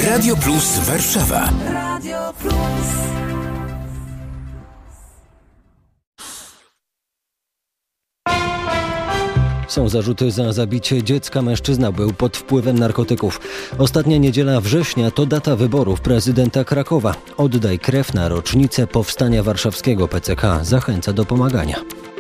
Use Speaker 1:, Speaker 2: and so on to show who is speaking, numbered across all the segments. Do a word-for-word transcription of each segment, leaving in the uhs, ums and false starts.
Speaker 1: Radio Plus Warszawa. Radio Plus.
Speaker 2: Są zarzuty za zabicie dziecka. Mężczyzna był pod wpływem narkotyków. Ostatnia niedziela września to data wyborów prezydenta Krakowa. Oddaj krew na rocznicę powstania warszawskiego. P C K zachęca do pomagania.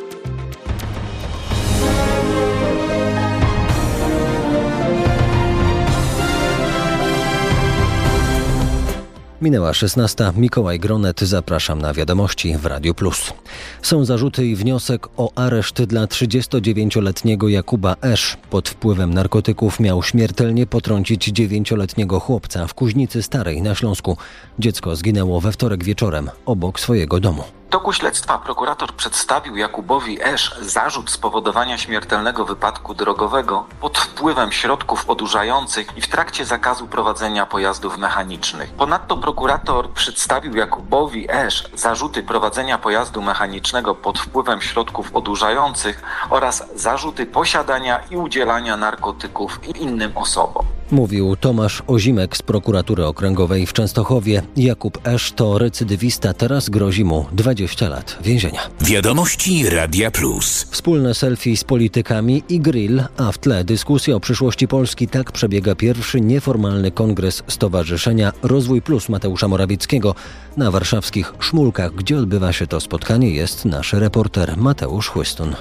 Speaker 2: Minęła szesnasta. Mikołaj Gronet. Zapraszam na wiadomości w Radiu Plus. Są zarzuty i wniosek o areszt dla trzydziestodziewięcioletniego Jakuba Esz. Pod wpływem narkotyków miał śmiertelnie potrącić dziewięcioletniego chłopca w Kuźnicy Starej na Śląsku. Dziecko zginęło we wtorek wieczorem obok swojego domu.
Speaker 3: W toku śledztwa prokurator przedstawił Jakubowi Esz zarzut spowodowania śmiertelnego wypadku drogowego pod wpływem środków odurzających i w trakcie zakazu prowadzenia pojazdów mechanicznych. Ponadto prokurator przedstawił Jakubowi Esz zarzuty prowadzenia pojazdu mechanicznego pod wpływem środków odurzających oraz zarzuty posiadania i udzielania narkotyków innym osobom.
Speaker 2: Mówił Tomasz Ozimek z prokuratury okręgowej w Częstochowie. Jakub Esz to recydywista, teraz grozi mu dwadzieścia lat więzienia.
Speaker 1: Wiadomości Radia Plus.
Speaker 2: Wspólne selfie z politykami i grill, a w tle dyskusja o przyszłości Polski. Tak przebiega pierwszy nieformalny kongres Stowarzyszenia Rozwój Plus Mateusza Morawieckiego. Na warszawskich Szmulkach, gdzie odbywa się to spotkanie, jest nasz reporter Mateusz Chłystun.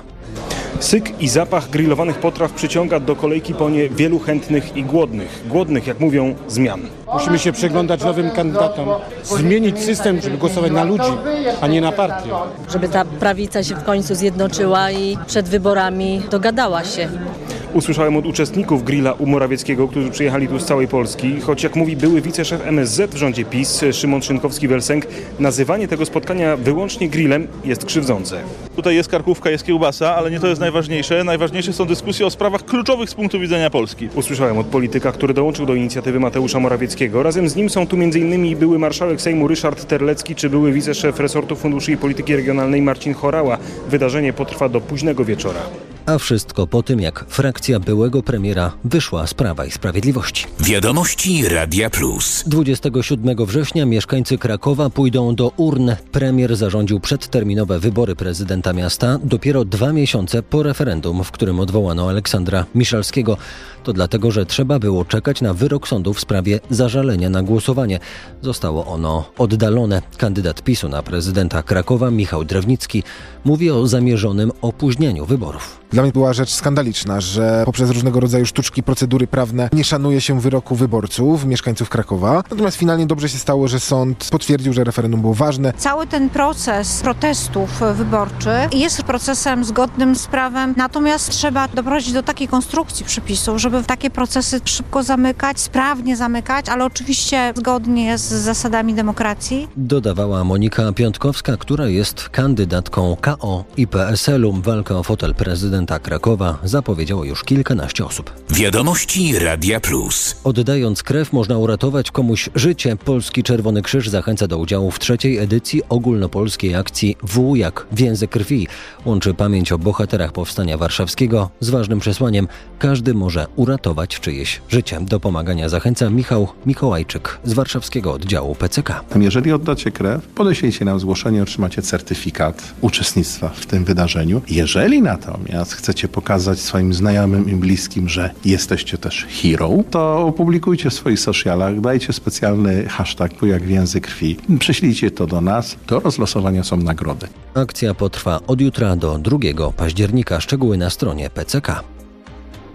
Speaker 4: Syk i zapach grillowanych potraw przyciąga do kolejki po nie wielu chętnych i głodnych. Głodnych, jak mówią, zmian.
Speaker 5: Musimy się przyglądać nowym kandydatom, zmienić system, żeby głosować na ludzi, a nie na partię.
Speaker 6: Żeby ta prawica się w końcu zjednoczyła i przed wyborami dogadała się.
Speaker 4: Usłyszałem od uczestników grilla u Morawieckiego, którzy przyjechali tu z całej Polski, choć jak mówi były wiceszef M S Z w rządzie PiS, Szymon Szynkowski-Welsenk, nazywanie tego spotkania wyłącznie grillem jest krzywdzące.
Speaker 7: Tutaj jest karkówka, jest kiełbasa, ale nie to jest najważniejsze. Najważniejsze są dyskusje o sprawach kluczowych z punktu widzenia Polski.
Speaker 4: Usłyszałem od polityka, który dołączył do inicjatywy Mateusza Morawieckiego. Razem z nim są tu m.in. były marszałek Sejmu Ryszard Terlecki czy były wiceszef resortu funduszy i polityki regionalnej Marcin Horała. Wydarzenie potrwa do późnego wieczora.
Speaker 2: A wszystko po tym, jak frakcja byłego premiera wyszła z Prawa i Sprawiedliwości.
Speaker 1: Wiadomości Radia Plus.
Speaker 2: dwudziestego siódmego września mieszkańcy Krakowa pójdą do urn. Premier zarządził przedterminowe wybory prezydenta miasta dopiero dwa miesiące po referendum, w którym odwołano Aleksandra Miszalskiego. To dlatego, że trzeba było czekać na wyrok sądu w sprawie zażalenia na głosowanie. Zostało ono oddalone. Kandydat PiSu na prezydenta Krakowa, Michał Drewnicki, mówi o zamierzonym opóźnieniu wyborów.
Speaker 8: Dla mnie była rzecz skandaliczna, że poprzez różnego rodzaju sztuczki, procedury prawne nie szanuje się wyroku wyborców, mieszkańców Krakowa. Natomiast finalnie dobrze się stało, że sąd potwierdził, że referendum było ważne.
Speaker 9: Cały ten proces protestów wyborczych jest procesem zgodnym z prawem, natomiast trzeba doprowadzić do takiej konstrukcji przepisów, żeby takie procesy szybko zamykać, sprawnie zamykać, ale oczywiście zgodnie z zasadami demokracji.
Speaker 2: Dodawała Monika Piątkowska, która jest kandydatką K O i P S L-u. Walkę o fotel prezydenta Krakowa zapowiedziało już kilkanaście osób.
Speaker 1: Wiadomości Radia Plus.
Speaker 2: Oddając krew można uratować komuś życie. Polski Czerwony Krzyż zachęca do udziału w trzeciej edycji ogólnopolskiej akcji W jak Więzy Krwi. Łączy pamięć o bohaterach powstania warszawskiego z ważnym przesłaniem: każdy może uratować czyjeś życie. Do pomagania zachęca Michał Mikołajczyk z warszawskiego oddziału P C K.
Speaker 10: Jeżeli oddacie krew, podeślijcie nam zgłoszenie, otrzymacie certyfikat uczestnictwa w tym wydarzeniu. Jeżeli natomiast chcecie pokazać swoim znajomym i bliskim, że jesteście też hero, to opublikujcie w swoich socialach, dajcie specjalny hashtag W jak Więzy Krwi. Prześlijcie to do nas, do rozlosowania są nagrody.
Speaker 2: Akcja potrwa od jutra do drugiego października. Szczegóły na stronie P C K.